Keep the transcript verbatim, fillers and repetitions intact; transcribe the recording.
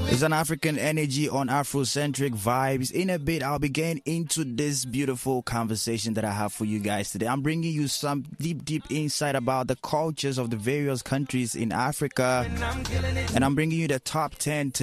It's an African energy on Afrocentric vibes. In a bit, I'll be getting into this beautiful conversation that I have for you guys today. I'm bringing you some deep, deep insight about the cultures of the various countries in Africa. And I'm bringing you the top ten